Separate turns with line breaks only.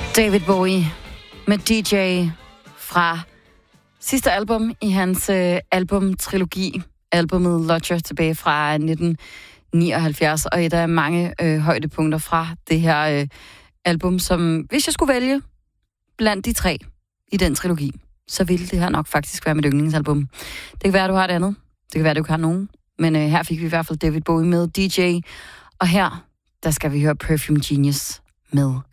David Bowie med DJ fra sidste album i hans albumtrilogi. Albummet Lodger tilbage fra 1979, og et af mange højdepunkter fra det her album, som hvis jeg skulle vælge blandt de 3 i den trilogi, så ville det her nok faktisk være mit yndlingsalbum. Det kan være, du har et andet. Det kan være, du ikke har nogen. Men her fik vi i hvert fald David Bowie med DJ. Og her, der skal vi høre Perfume Genius med